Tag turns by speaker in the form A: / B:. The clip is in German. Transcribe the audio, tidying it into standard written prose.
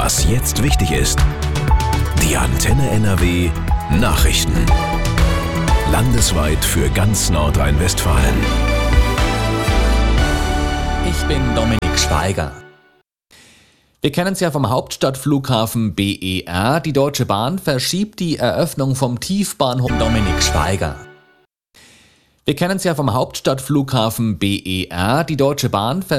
A: Was jetzt wichtig ist. Die Antenne NRW Nachrichten. Landesweit für ganz Nordrhein-Westfalen.
B: Ich bin Dominik Schweiger. Wir kennen es ja vom Hauptstadtflughafen BER. Die Deutsche Bahn verschiebt die Eröffnung vom Tiefbahnhof. Dominik Schweiger. Wir kennen es ja vom Hauptstadtflughafen BER. Die Deutsche Bahn